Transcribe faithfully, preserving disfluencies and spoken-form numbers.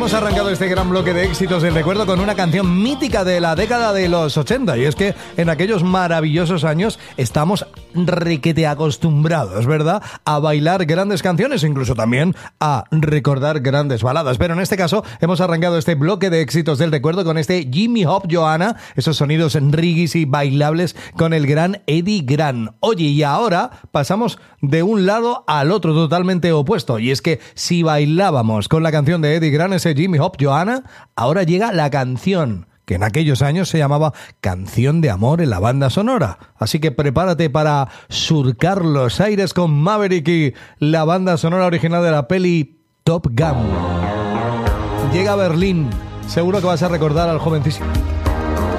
hemos arrancado este gran bloque de éxitos del recuerdo con una canción mítica de la década de los ochenta, y es que en aquellos maravillosos años estamos requete acostumbrados, ¿verdad?, a bailar grandes canciones, incluso también a recordar grandes baladas, pero en este caso hemos arrancado este bloque de éxitos del recuerdo con este Jimmy Hop Joanna, esos sonidos rigis y bailables con el gran Eddie Grant. Oye, y ahora pasamos de un lado al otro totalmente opuesto, y es que si bailábamos con la canción de Eddie Grant, ese Jimmy Hop Joanna, ahora llega la canción que en aquellos años se llamaba Canción de Amor en la banda sonora. Así que prepárate para surcar los aires con Maverick y la banda sonora original de la peli Top Gun. Llega a Berlín, seguro que vas a recordar al jovencísimo